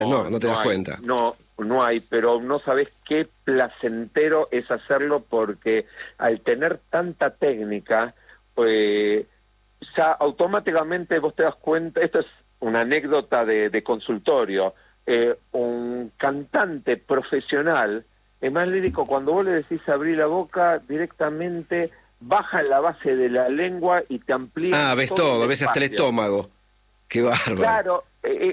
no te das cuenta. No hay, pero no sabes qué placentero es hacerlo, porque al tener tanta técnica, ya automáticamente vos te das cuenta. Esto es una anécdota de consultorio. Un cantante profesional es más lírico cuando vos le decís abrir la boca, directamente baja la base de la lengua y te amplía. Ves todo, ves hasta el estómago. Qué bárbaro. Claro,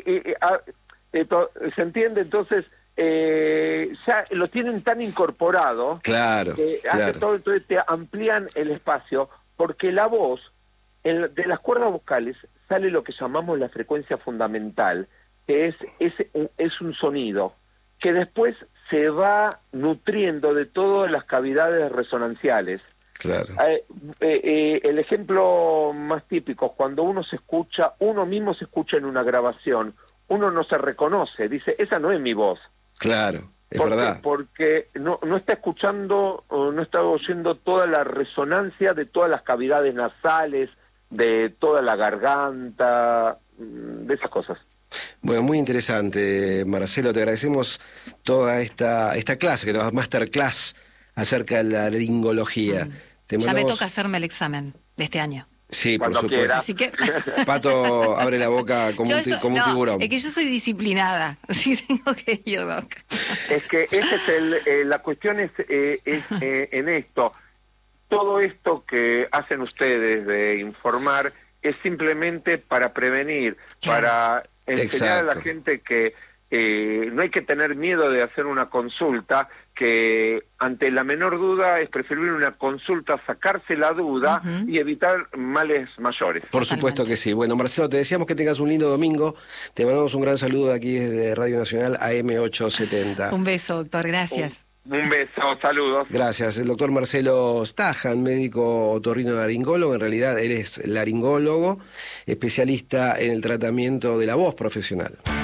se entiende. Entonces ya lo tienen tan incorporado, claro, que hace todo, entonces te amplían el espacio, porque la voz, de las cuerdas vocales sale lo que llamamos la frecuencia fundamental, que es un sonido que después se va nutriendo de todas las cavidades resonanciales. Claro. El ejemplo más típico es cuando uno mismo se escucha en una grabación, uno no se reconoce, dice, esa no es mi voz. Claro, es verdad. Porque no está escuchando, no está oyendo toda la resonancia de todas las cavidades nasales, de toda la garganta, de esas cosas. Bueno, muy interesante, Marcelo. Te agradecemos toda esta clase, que nos da masterclass acerca de la laringología. Ya me toca hacerme el examen de este año. Sí, cuando por supuesto. Así que... Pato abre la boca como un tiburón. Es que yo soy disciplinada, así tengo que ir, Doc. Es que la cuestión es en esto. Todo esto que hacen ustedes de informar es simplemente para prevenir, para enseñar a la gente que no hay que tener miedo de hacer una consulta, que ante la menor duda es preferible una consulta, sacarse la duda y evitar males mayores. Por supuesto que sí. Bueno, Marcelo, te deseamos que tengas un lindo domingo. Te mandamos un gran saludo aquí desde Radio Nacional AM870. Un beso, doctor. Gracias. Un beso, saludos. Gracias. El doctor Marcelo Stajan, médico otorrinolaringólogo, en realidad él es laringólogo, especialista en el tratamiento de la voz profesional.